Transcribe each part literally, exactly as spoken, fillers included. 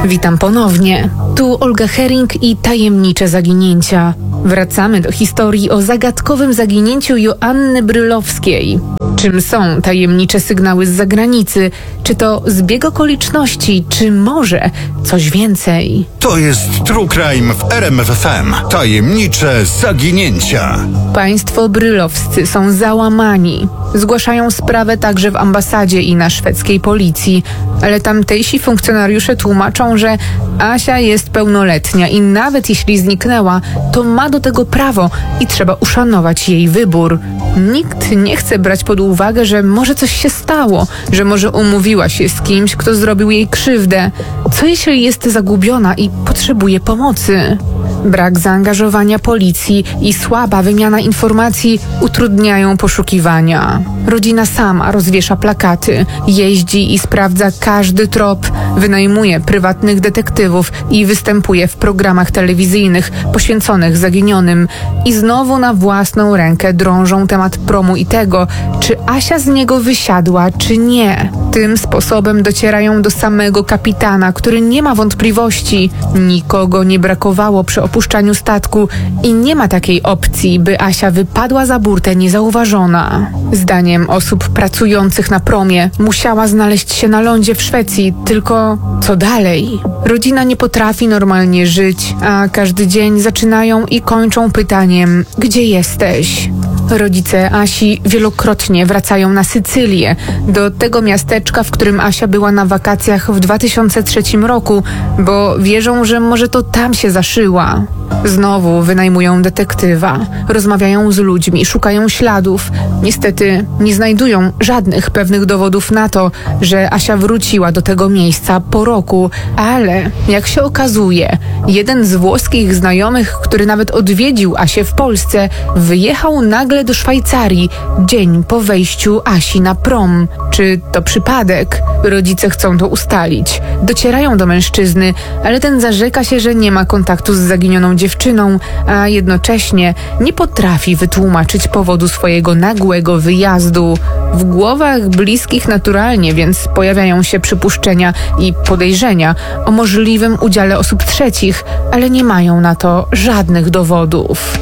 Witam ponownie. Tu Olga Hering i tajemnicze zaginięcia. Wracamy do historii o zagadkowym zaginięciu Joanny Brylowskiej. Czym są tajemnicze sygnały z zagranicy? Czy to zbieg okoliczności, czy może coś więcej? To jest True Crime w R M F F M. Tajemnicze zaginięcia. Państwo brylowscy są załamani. Zgłaszają sprawę także w ambasadzie i na szwedzkiej policji, ale tamtejsi funkcjonariusze tłumaczą, że Asia jest pełnoletnia i nawet jeśli zniknęła, to ma do tego prawo i trzeba uszanować jej wybór. Nikt nie chce brać pod uwagę, że może coś się stało, że może umówiła się z kimś, kto zrobił jej krzywdę. Co jeśli jest zagubiona i potrzebuje pomocy? Brak zaangażowania policji i słaba wymiana informacji utrudniają poszukiwania. Rodzina sama rozwiesza plakaty, jeździ i sprawdza każdy trop, wynajmuje prywatnych detektywów i występuje w programach telewizyjnych poświęconych zaginionym. I znowu na własną rękę drążą temat promu i tego, czy Asia z niego wysiadła, czy nie. Tym sposobem docierają do samego kapitana, który nie ma wątpliwości. Nikogo nie brakowało przy opuszczaniu statku i nie ma takiej opcji, by Asia wypadła za burtę niezauważona. Zdaniem osób pracujących na promie musiała znaleźć się na lądzie w Szwecji, tylko co dalej? Rodzina nie potrafi normalnie żyć, a każdy dzień zaczynają i kończą pytaniem: gdzie jesteś? Rodzice Asi wielokrotnie wracają na Sycylię, do tego miasteczka, w którym Asia była na wakacjach w dwa tysiące trzecim roku, bo wierzą, że może to tam się zaszyła. Znowu wynajmują detektywa, rozmawiają z ludźmi, szukają śladów. Niestety nie znajdują żadnych pewnych dowodów na to, że Asia wróciła do tego miejsca po roku, ale jak się okazuje, jeden z włoskich znajomych, który nawet odwiedził Asię w Polsce, wyjechał nagle do Szwajcarii dzień po wejściu Asi na prom. Czy to przypadek? Rodzice chcą to ustalić. Docierają do mężczyzny, ale ten zarzeka się, że nie ma kontaktu z zaginioną dziewczyną, a jednocześnie nie potrafi wytłumaczyć powodu swojego nagłego wyjazdu. W głowach bliskich naturalnie więc pojawiają się przypuszczenia i podejrzenia o możliwym udziale osób trzecich, ale nie mają na to żadnych dowodów.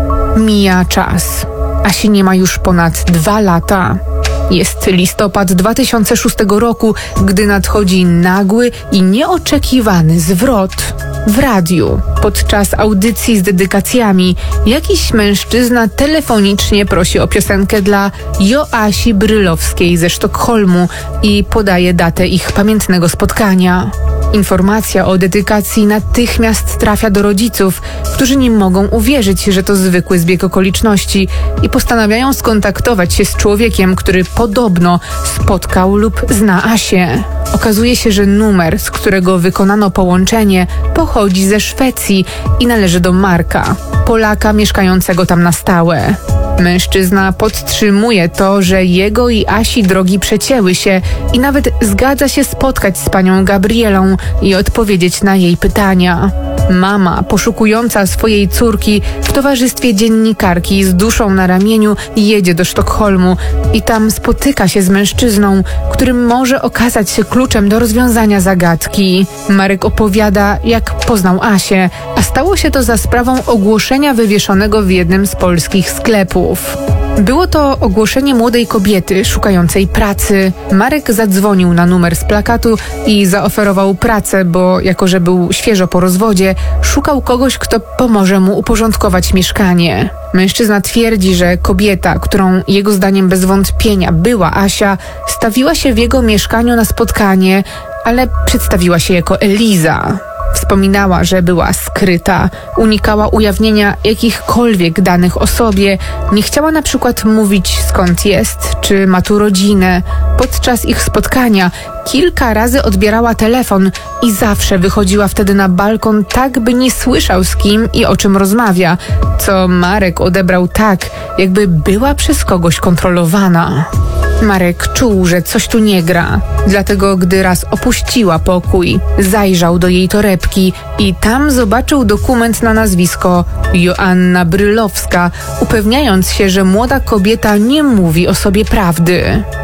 Mija czas. Asi nie ma już ponad dwa lata. Jest listopad dwa tysiące szóstego roku, gdy nadchodzi nagły i nieoczekiwany zwrot. W radiu, podczas audycji z dedykacjami, jakiś mężczyzna telefonicznie prosi o piosenkę dla Joasi Brylowskiej ze Sztokholmu i podaje datę ich pamiętnego spotkania. Informacja o dedykacji natychmiast trafia do rodziców, którzy nie mogą uwierzyć, że to zwykły zbieg okoliczności i postanawiają skontaktować się z człowiekiem, który podobno spotkał lub zna Asię. Okazuje się, że numer, z którego wykonano połączenie, pochodzi ze Szwecji i należy do Marka, Polaka mieszkającego tam na stałe. Mężczyzna podtrzymuje to, że jego i Asi drogi przecięły się i nawet zgadza się spotkać z panią Gabrielą i odpowiedzieć na jej pytania. Mama, poszukująca swojej córki, w towarzystwie dziennikarki z duszą na ramieniu jedzie do Sztokholmu i tam spotyka się z mężczyzną, którym może okazać się kluczem do rozwiązania zagadki. Marek opowiada, jak poznał Asię, a stało się to za sprawą ogłoszenia wywieszonego w jednym z polskich sklepów. Było to ogłoszenie młodej kobiety szukającej pracy. Marek zadzwonił na numer z plakatu i zaoferował pracę, bo jako że był świeżo po rozwodzie, szukał kogoś, kto pomoże mu uporządkować mieszkanie. Mężczyzna twierdzi, że kobieta, którą jego zdaniem bez wątpienia była Asia, stawiła się w jego mieszkaniu na spotkanie, ale przedstawiła się jako Eliza. Wspominała, że była skryta, unikała ujawnienia jakichkolwiek danych o sobie, nie chciała na przykład mówić, skąd jest, czy ma tu rodzinę. Podczas ich spotkania kilka razy odbierała telefon i zawsze wychodziła wtedy na balkon tak, by nie słyszał z kim i o czym rozmawia, co Marek odebrał tak, jakby była przez kogoś kontrolowana. Marek czuł, że coś tu nie gra, dlatego gdy raz opuściła pokój, zajrzał do jej torebki i tam zobaczył dokument na nazwisko Joanna Brylowska, upewniając się, że młoda kobieta nie mówi o sobie prawdy.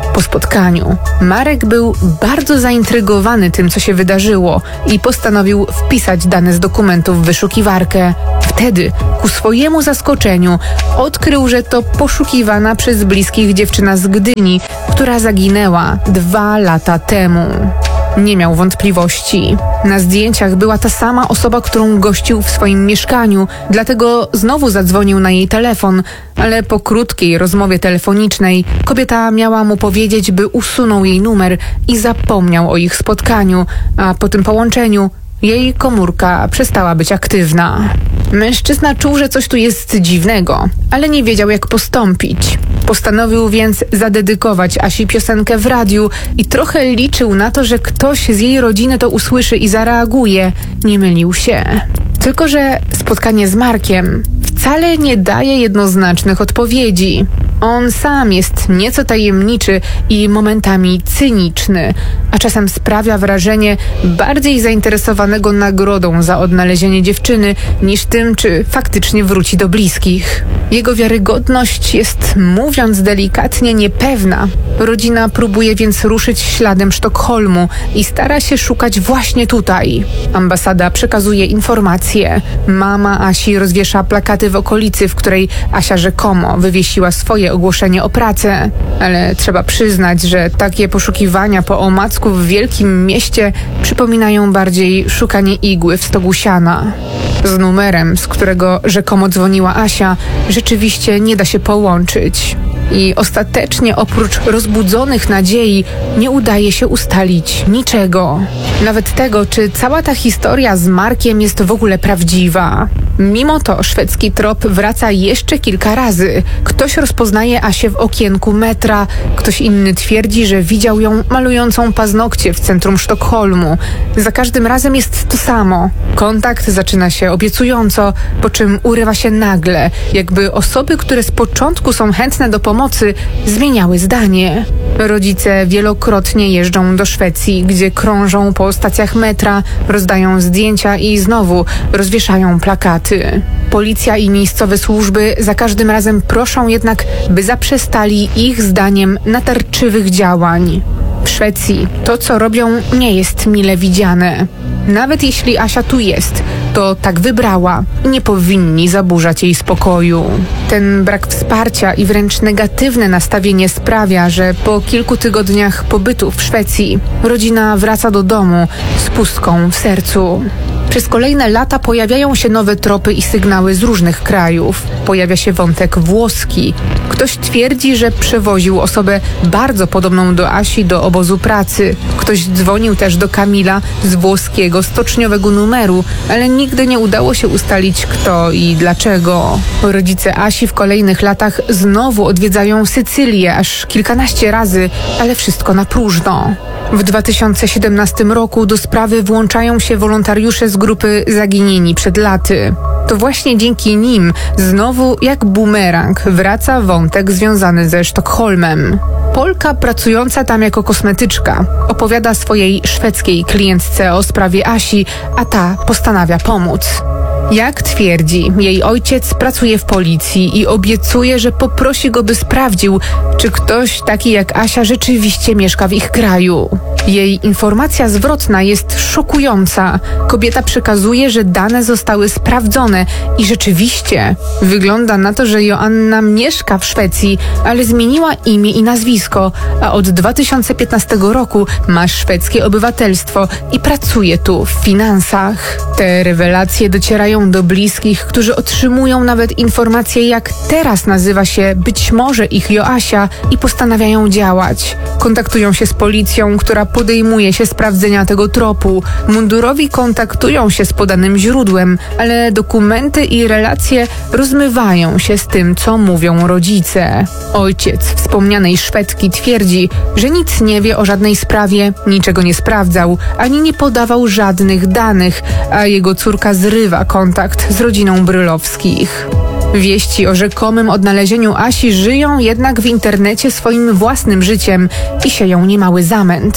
Po spotkaniu Marek był bardzo zaintrygowany tym, co się wydarzyło i postanowił wpisać dane z dokumentów w wyszukiwarkę. Wtedy, ku swojemu zaskoczeniu, odkrył, że to poszukiwana przez bliskich dziewczyna z Gdyni, która zaginęła dwa lata temu. Nie miał wątpliwości. Na zdjęciach była ta sama osoba, którą gościł w swoim mieszkaniu, dlatego znowu zadzwonił na jej telefon, ale po krótkiej rozmowie telefonicznej kobieta miała mu powiedzieć, by usunął jej numer i zapomniał o ich spotkaniu, a po tym połączeniu jej komórka przestała być aktywna. Mężczyzna czuł, że coś tu jest dziwnego, ale nie wiedział, jak postąpić. Postanowił więc zadedykować Asi piosenkę w radiu i trochę liczył na to, że ktoś z jej rodziny to usłyszy i zareaguje. Nie mylił się. Tylko że spotkanie z Markiem wcale nie daje jednoznacznych odpowiedzi. On sam jest nieco tajemniczy i momentami cyniczny, a czasem sprawia wrażenie bardziej zainteresowanego nagrodą za odnalezienie dziewczyny niż tym, czy faktycznie wróci do bliskich. Jego wiarygodność jest, mówiąc delikatnie, niepewna. Rodzina próbuje więc ruszyć śladem Sztokholmu i stara się szukać właśnie tutaj. Ambasada przekazuje informacje. Mama Asi rozwiesza plakaty w okolicy, w której Asia rzekomo wywiesiła swoje ogłoszenie o pracę. Ale trzeba przyznać, że takie poszukiwania po omacku w wielkim mieście przypominają bardziej szukanie igły w stogu siana. Z numerem, z którego rzekomo dzwoniła Asia, rzeczywiście nie da się połączyć. I ostatecznie oprócz rozbudzonych nadziei nie udaje się ustalić niczego. Nawet tego, czy cała ta historia z Markiem jest w ogóle prawdziwa. Mimo to szwedzki trop wraca jeszcze kilka razy. Ktoś rozpoznaje Asię w okienku metra, ktoś inny twierdzi, że widział ją malującą paznokcie w centrum Sztokholmu. Za każdym razem jest to samo. Kontakt zaczyna się obiecująco, po czym urywa się nagle, jakby osoby, które z początku są chętne do pomocy, zmieniały zdanie. Rodzice wielokrotnie jeżdżą do Szwecji, gdzie krążą po stacjach metra, rozdają zdjęcia i znowu rozwieszają plakaty. Policja i miejscowe służby za każdym razem proszą jednak, by zaprzestali ich zdaniem natarczywych działań. W Szwecji to, co robią, nie jest mile widziane. Nawet jeśli Asia tu jest, to tak wybrała. Nie powinni zaburzać jej spokoju. Ten brak wsparcia i wręcz negatywne nastawienie sprawia, że po kilku tygodniach pobytu w Szwecji rodzina wraca do domu z pustką w sercu. Przez kolejne lata pojawiają się nowe tropy i sygnały z różnych krajów. Pojawia się wątek włoski. Ktoś twierdzi, że przewoził osobę bardzo podobną do Asi do obozu pracy. Ktoś dzwonił też do Kamila z włoskiego stoczniowego numeru, ale nigdy nie udało się ustalić kto i dlaczego. Rodzice Asi w kolejnych latach znowu odwiedzają Sycylię aż kilkanaście razy, ale wszystko na próżno. W dwa tysiące siedemnastym roku do sprawy włączają się wolontariusze z grupy Zaginieni przed laty. To właśnie dzięki nim znowu jak bumerang wraca wątek związany ze Sztokholmem. Polka pracująca tam jako kosmetyczka opowiada swojej szwedzkiej klientce o sprawie Asi, a ta postanawia pomóc. Jak twierdzi, jej ojciec pracuje w policji i obiecuje, że poprosi go, by sprawdził, czy ktoś taki jak Asia rzeczywiście mieszka w ich kraju. Jej informacja zwrotna jest szokująca. Kobieta przekazuje, że dane zostały sprawdzone i rzeczywiście wygląda na to, że Joanna mieszka w Szwecji, ale zmieniła imię i nazwisko, a od dwa tysiące piętnastego roku ma szwedzkie obywatelstwo i pracuje tu w finansach. Te rewelacje docierają do bliskich, którzy otrzymują nawet informacje, jak teraz nazywa się być może ich Joasia i postanawiają działać. Kontaktują się z policją, która podejmuje się sprawdzenia tego tropu. Mundurowi kontaktują się z podanym źródłem, ale dokumenty i relacje rozmywają się z tym, co mówią rodzice. Ojciec wspomnianej Szwedki twierdzi, że nic nie wie o żadnej sprawie, niczego nie sprawdzał, ani nie podawał żadnych danych, a jego córka zrywa kontakt z rodziną Brylowskich. Wieści o rzekomym odnalezieniu Asi żyją jednak w internecie swoim własnym życiem i sieją niemały zamęt.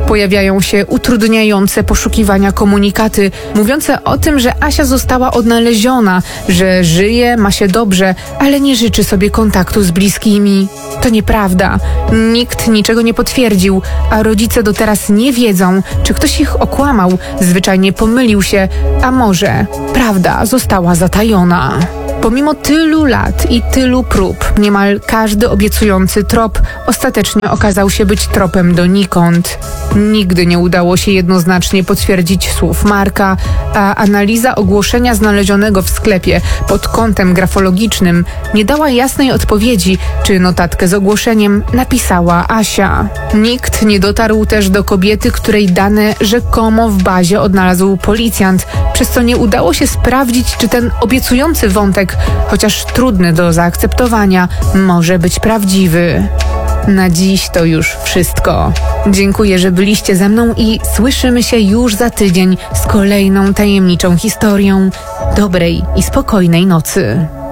Pojawiają się utrudniające poszukiwania komunikaty, mówiące o tym, że Asia została odnaleziona, że żyje, ma się dobrze, ale nie życzy sobie kontaktu z bliskimi. To nieprawda. Nikt niczego nie potwierdził, a rodzice do teraz nie wiedzą, czy ktoś ich okłamał, zwyczajnie pomylił się, a może prawda została zatajona. Pomimo tylu lat i tylu prób, niemal każdy obiecujący trop ostatecznie okazał się być tropem donikąd. Nigdy nie udało się jednoznacznie potwierdzić słów Marka, a analiza ogłoszenia znalezionego w sklepie pod kątem grafologicznym nie dała jasnej odpowiedzi, czy notatkę z ogłoszeniem napisała Asia. Nikt nie dotarł też do kobiety, której dane rzekomo w bazie odnalazł policjant, przez co nie udało się sprawdzić, czy ten obiecujący wątek, chociaż trudny do zaakceptowania, może być prawdziwy. Na dziś to już wszystko. Dziękuję, że byliście ze mną i słyszymy się już za tydzień z kolejną tajemniczą historią. Dobrej i spokojnej nocy.